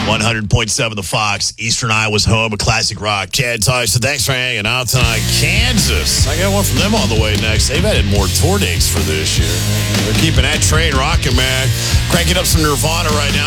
100.7 The Fox, Eastern Iowa's home of classic rock. Chad Tyson, thanks for hanging out tonight. Kansas, I got one from them on the way next. They've added more tour dates for this year. They're keeping that train rocking, man. Cranking up some Nirvana right now.